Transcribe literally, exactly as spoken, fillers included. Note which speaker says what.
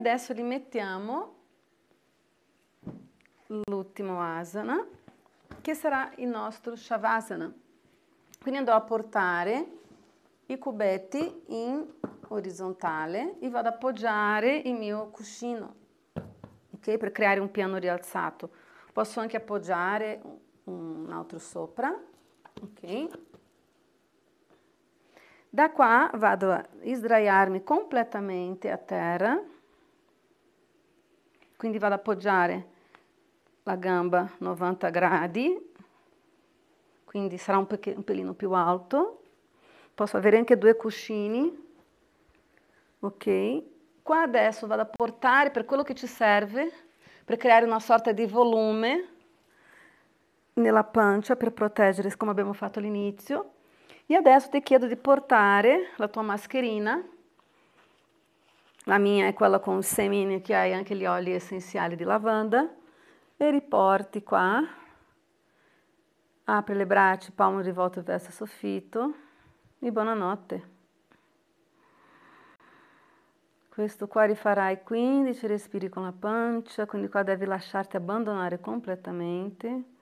Speaker 1: Adesso li mettiamo l'ultimo asana, che sarà il nostro Shavasana. Quindi andrò a portare i cubetti in orizzontale e vado ad appoggiare il mio cuscino, ok? Per creare un piano rialzato. Posso anche appoggiare un altro sopra, ok? Da qua vado a sdraiarmi completamente a terra, quindi vado ad appoggiare la gamba novanta gradi, quindi sarà un, un pelino più alto. Posso avere anche due cuscini, ok? Qua adesso vado a portare per quello che ci serve, per creare una sorta di volume nella pancia, per proteggere, come abbiamo fatto all'inizio. E adesso ti chiedo di portare la tua mascherina. La mia è quella con semini che hai anche gli oli essenziali di lavanda. E riporti qua. Apri le braccia, palmo rivolto verso il soffitto. E buonanotte. Questo qua rifarai quindici respiri con la pancia, quindi qua devi lasciarti abbandonare completamente.